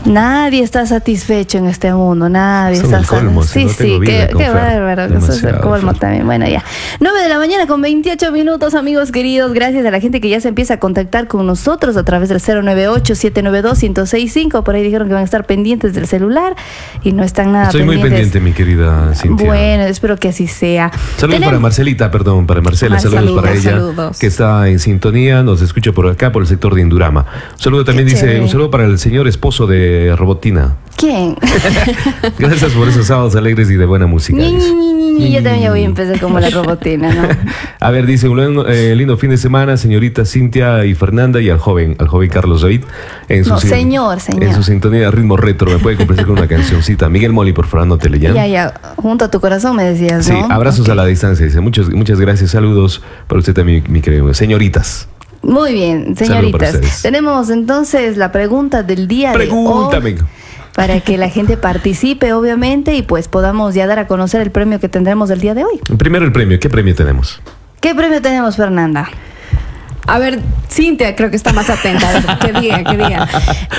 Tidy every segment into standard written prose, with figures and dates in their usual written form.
Nadie está satisfecho en este mundo, nadie está satisfecho. Sí, sí, qué bárbaro, eso es el colmo también. Bueno, ya. 9 de la mañana con 28 minutos, amigos queridos. Gracias a la gente que ya se empieza a contactar con nosotros a través del 098-792-1065. Por ahí dijeron que van a estar pendientes del celular y no están nada Estoy pendientes. muy pendiente, mi querida Cintia. Bueno, espero que así sea. Saludos para Marcelita, perdón, para Marcela, saludos para ella, que está en sintonía, nos escucha por acá, por el sector de Indurama. Un saludo también, dice, un saludo para el señor esposo de Robotina. ¿Quién? Gracias por esos sábados alegres y de buena música. Yo también ya voy a empezar como la Robotina, ¿no? A ver, dice, un lindo fin de semana, señorita Cintia y Fernanda, y al joven Carlos David. Señor. En su sintonía de ritmo retro, me puede complacer con una cancioncita. Miguel Moli, por favor, no te le llame. Ya, junto a tu corazón me decías, ¿no? Sí, abrazos a la distancia, dice. Muchas gracias, saludos para usted también, mi querido. Señoritas. Muy bien, señoritas. Tenemos entonces la pregunta del día de hoy para que la gente participe, obviamente, y pues podamos ya dar a conocer el premio que tendremos el día de hoy. Primero el premio. ¿Qué premio tenemos? ¿Qué premio tenemos, Fernanda? A ver, Cintia creo que está más atenta. A ver, ¿qué día?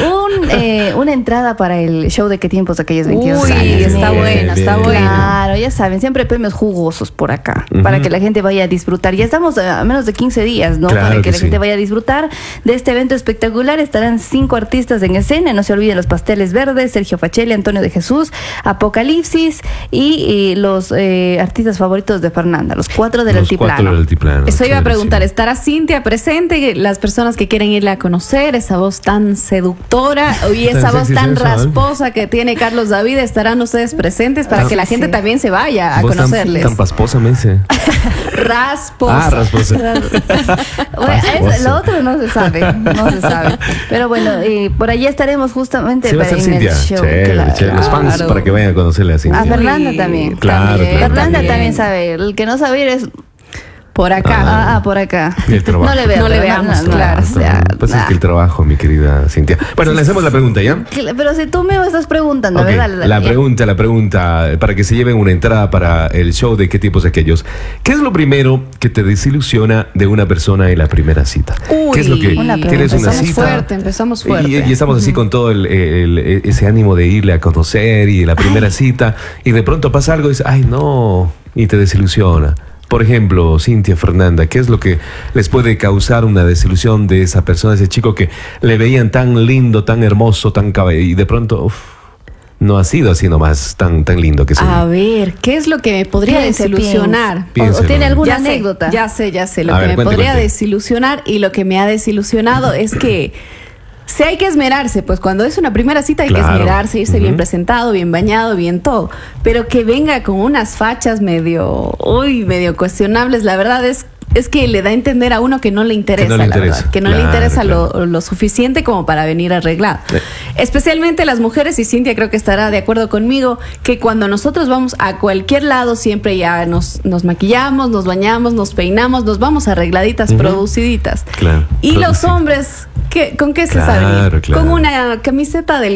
Una entrada para el show de Qué tiempos aquellos 22 años. Está bueno. Claro, ya saben, siempre premios jugosos por acá, para que la gente vaya a disfrutar. Ya estamos a menos de 15 días, ¿no? Claro para que la gente vaya a disfrutar de este evento espectacular. Estarán 5 artistas en escena, no se olviden los Pasteles Verdes, Sergio Facelli, Antonio de Jesús, Apocalipsis y los artistas favoritos de Fernanda, los 4 del Altiplano. Eso iba a preguntar, ¿estará Cintia presente? Las personas que quieren irle a conocer, esa voz tan seductora y esa voz tan rasposa que tiene Carlos David, ¿estarán ustedes presentes para que la gente también se vaya a conocerles? Tan pasposa, me dice. Rasposa. Rasposa. Bueno, lo otro no se sabe. Pero bueno, por allí estaremos justamente en el show. Los fans para que vayan a conocerle a Cintia. A Fernanda también. Claro. Fernanda también sabe. El que no sabe ir es por acá. Por acá. Y el trabajo. No le veamos, claro. Pues es que el trabajo, mi querida Cintia. Bueno, le hacemos la pregunta, ¿ya? Pero si tú me estás preguntando, ¿verdad? La pregunta, para que se lleven una entrada para el show de Qué tiempos aquellos. ¿Qué es lo primero que te desilusiona de una persona en la primera cita? ¿Qué es lo que tienes una cita? Empezamos fuerte. Y estamos así con todo ese ánimo de irle a conocer y la primera cita, y de pronto pasa algo y dices, ay, no, y te desilusiona. Por ejemplo, Cintia, Fernanda, ¿qué es lo que les puede causar una desilusión de esa persona, ese chico que le veían tan lindo, tan hermoso, tan cabello, y de pronto, no ha sido así nomás tan lindo que se ve? A ver, ¿qué es lo que me podría desilusionar? ¿O tiene alguna anécdota? Ya sé. Lo que me podría desilusionar y lo que me ha desilusionado es que sí hay que esmerarse, pues cuando es una primera cita hay que esmerarse, irse bien presentado, bien bañado, bien todo. Pero que venga con unas fachas medio cuestionables, la verdad es que le da a entender a uno que no le interesa, que no le interesa lo suficiente como para venir arreglado. Especialmente las mujeres, y Cintia creo que estará de acuerdo conmigo, que cuando nosotros vamos a cualquier lado siempre ya nos maquillamos, nos bañamos, nos peinamos, nos vamos arregladitas, produciditas. Y los hombres, ¿con qué se saben? Con una camiseta del